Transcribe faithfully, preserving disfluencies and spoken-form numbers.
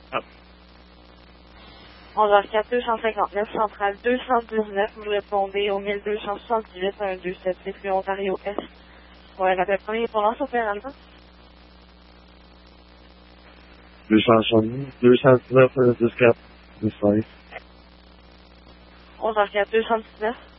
Ah. onze heures quatre, deux cent cinquante-neuf, centrale deux cent dix-neuf, vous répondez au mille deux cent soixante-dix-huit, un deux sept six, rue Ontario Est. Ouais, rappel premier pour l'ance opéralement. deux cent soixante-dix, deux cent dix-neuf, un dix-quatre, dix-cinq. onze heures quatre, deux cent dix-neuf.